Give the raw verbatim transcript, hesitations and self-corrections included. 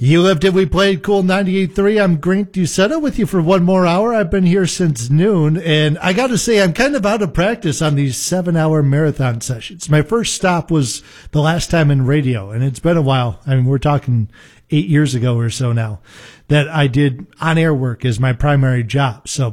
You lived it, we played Cool ninety-eight point three. I'm Grant Dusetta with you for one more hour. I've been here since noon, and I got to say, I'm kind of out of practice on these seven-hour marathon sessions. My first stop was the last time in radio, and it's been a while. I mean, we're talking eight years ago or so now that I did on-air work as my primary job. So